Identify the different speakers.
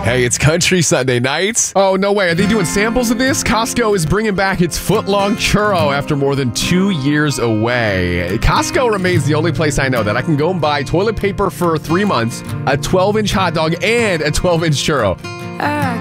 Speaker 1: Hey, it's Country Sunday nights. Oh, no way. Are they doing samples of this? Costco is bringing back its foot-long churro after more than 2 years away. Costco remains the only place I know that I can go and buy toilet paper for 3 months, a 12-inch hot dog, and a 12-inch churro.